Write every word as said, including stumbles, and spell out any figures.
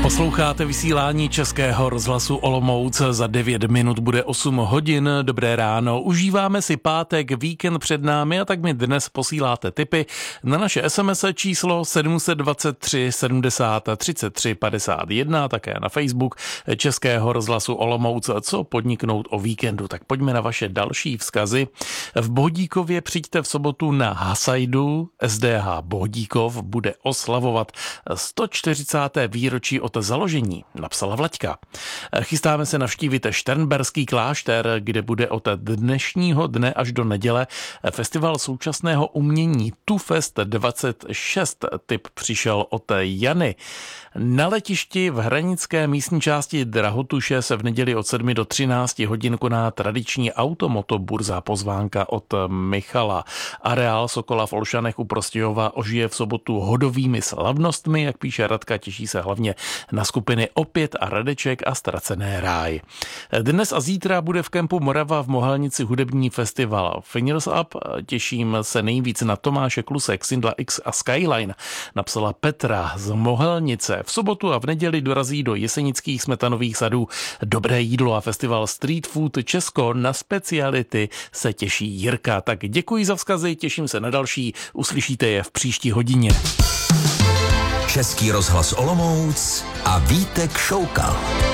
Posloucháte vysílání Českého rozhlasu Olomouc, za devět minut bude osm hodin, dobré ráno, užíváme si pátek, víkend před námi a tak mi dnes posíláte tipy na naše es em es číslo sedm dva tři sedmdesát třicet tři padesát jedna, také na Facebook Českého rozhlasu Olomouc, co podniknout o víkendu, tak pojďme na vaše další vzkazy. V Bohodíkově přijďte v sobotu na Hasajdu, es dé há Bohodíkov bude oslavovat sto čtyřicáté výročí od založení, napsala Vlaďka. Chystáme se navštívit Šternberský klášter, kde bude od dnešního dne až do neděle festival současného umění TUFest dvacet šest. Tip přišel od Jany. Na letišti v hranické místní části Drahotuše se v neděli od sedmi do třinácti hodin koná tradiční automotoburza, pozvánka od Michala. Areál Sokola v Olšanech u Prostějova ožije v sobotu hodovými slavnostmi, jak píše Radka, těší se hlavně na skupiny Opět a Radeček a Ztracené ráj. Dnes a zítra bude v kempu Morava v Mohelnici hudební festival Fingers Up. Těším se nejvíc na Tomáše Kluse, Xindla X a Skyline, napsala Petra z Mohelnice. V sobotu a v neděli dorazí do jesenických smetanových sadů dobré jídlo a festival Street Food Česko. Na speciality se těší Jirka. Tak děkuji za vzkazy, těším se na další, uslyšíte je v příští hodině. Český rozhlas Olomouc a Vítek Šoukal.